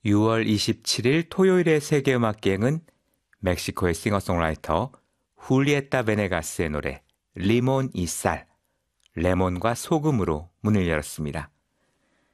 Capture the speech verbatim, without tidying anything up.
유월 이십칠일 토요일의 세계음악기행은 멕시코의 싱어송라이터 훌리에타 베네가스의 노래 리몬 이 살, 레몬과 소금으로 문을 열었습니다.